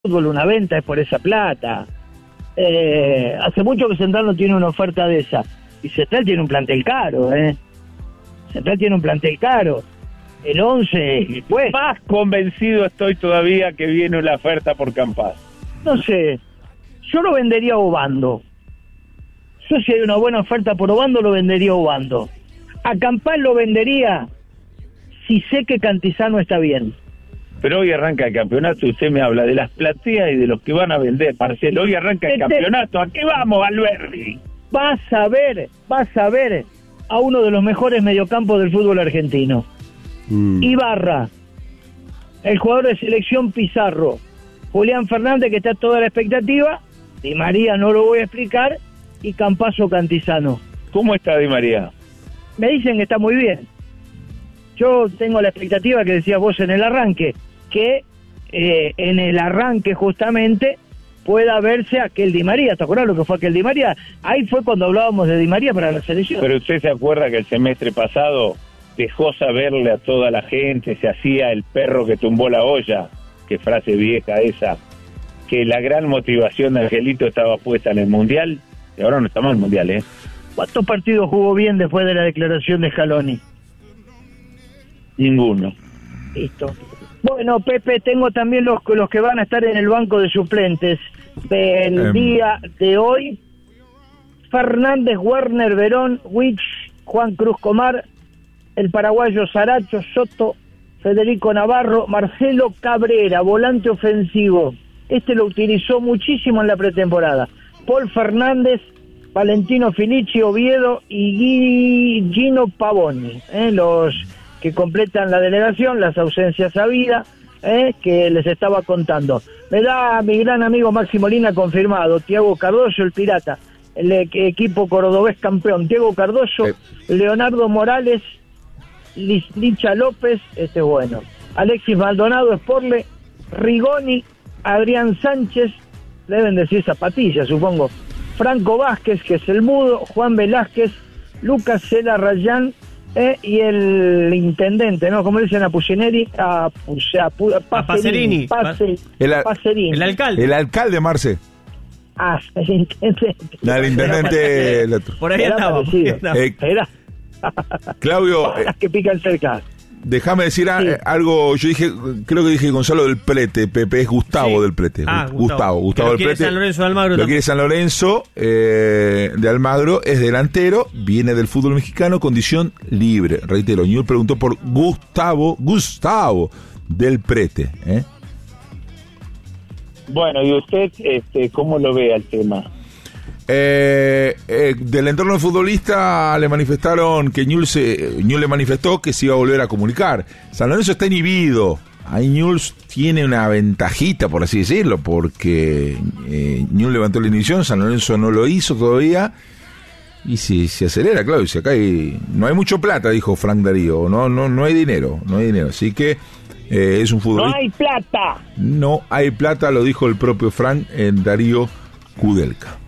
fútbol, una venta es por esa plata. Hace mucho que Central no tiene una oferta de esa. Y Central tiene un plantel caro, Central tiene un plantel caro. El 11, pues... Más convencido estoy todavía que viene la oferta por Campaz. No sé, yo lo vendería a Obando. Yo si hay una buena oferta por Obando, lo vendería a Obando. A Campaz lo vendería si sé que Cantizano está bien. Pero hoy arranca el campeonato, usted me habla de las plateas y de los que van a vender, Marcelo. Hoy arranca el campeonato, ¿a qué vamos, Alberdi? Vas a ver a uno de los mejores mediocampos del fútbol argentino. Ibarra, el jugador de selección Pizarro, Julián Fernández, que está toda la expectativa, Di María no lo voy a explicar, y Campazzo Cantizano. ¿Cómo está Di María? Me dicen que está muy bien. Yo tengo la expectativa que decías vos en el arranque, que en el arranque justamente pueda verse aquel Di María. ¿Te acuerdas lo que fue aquel Di María? Ahí fue cuando hablábamos de Di María para la selección. Pero usted se acuerda que el semestre pasado dejó saberle a toda la gente, se hacía el perro que tumbó la olla, qué frase vieja esa, que la gran motivación de Angelito estaba puesta en el Mundial, y ahora no estamos en el Mundial, ¿Cuántos partidos jugó bien después de la declaración de Scaloni? Ninguno. Listo. Bueno, Pepe, tengo también los que van a estar en el banco de suplentes del día de hoy. Fernández, Werner, Verón, Wich, Juan Cruz Comar, el paraguayo Saracho, Soto, Federico Navarro, Marcelo Cabrera, volante ofensivo. Este lo utilizó muchísimo en la pretemporada. Paul Fernández, Valentino Finichi, Oviedo y Gino Pavoni, los que completan la delegación, las ausencias habidas, que les estaba contando. Me da mi gran amigo Máximo Lina confirmado, Thiago Cardoso, el Pirata, el equipo cordobés campeón, Thiago Cardoso, Leonardo Morales, Licha López, bueno, Alexis Maldonado, Sporle, Rigoni, Adrián Sánchez, deben decir Zapatilla, supongo, Franco Vázquez, que es el mudo, Juan Velázquez, Lucas Cela Rayán, y el intendente, ¿no? Como dicen a Pucineri, a Pacerini. Pacerini. El alcalde. El alcalde, Marce. El intendente. No, el intendente. Por ahí andaba. Era. Claudio. Que pican cerca. Déjame decir algo. Yo creo que dije Gonzalo del Prete. Pepe es Gustavo del Prete. Gustavo del Prete. San Lorenzo de Almagro. Lo quiere San Lorenzo de Almagro. Es delantero. Viene del fútbol mexicano. Condición libre. Reitero. Ñul preguntó por Gustavo del Prete. Bueno, ¿y usted cómo lo ve al tema? Del entorno futbolista le manifestaron que Ñul le manifestó que se iba a volver a comunicar. San Lorenzo está inhibido. Ahí Ñul tiene una ventajita, por así decirlo, porque Ñul levantó la inhibición, San Lorenzo no lo hizo todavía. Y si se acelera, claro, si acá no hay mucho plata, dijo Frank Darío, no hay dinero, así que es un futbolista. No hay plata. No hay plata, lo dijo el propio Frank Darío Kudelka.